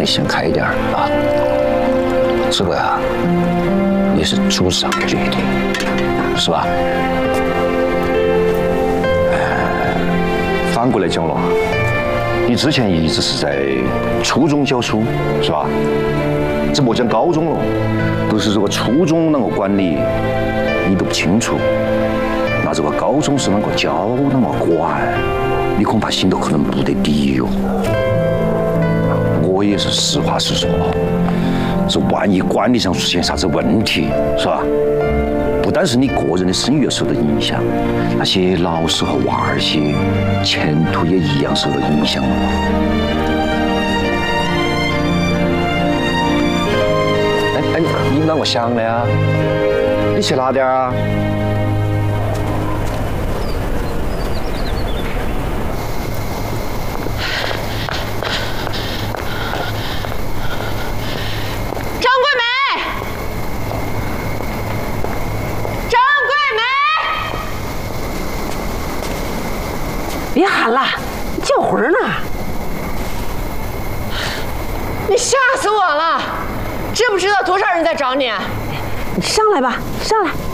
你想开一点啊。这个呀，也是主子上的决定，是吧？反过来讲了，你之前一直是在初中教书，是吧？这莫讲高中了，就是这个初中啷个管理，你都不清楚。那这个高中是啷个教，啷个管，你恐怕心头可能不得底哟。我也是实话实说，这万一管理上出现啥子问题，是吧？不单是你个人的声誉受到影响，那些老师和娃儿些前途也一样受到影响了。哎，你啷个想的呀？你去哪点啊？ 别喊了，叫魂呢！ 你吓死我了！知不知道多少人在找你？ 你上来吧，上来。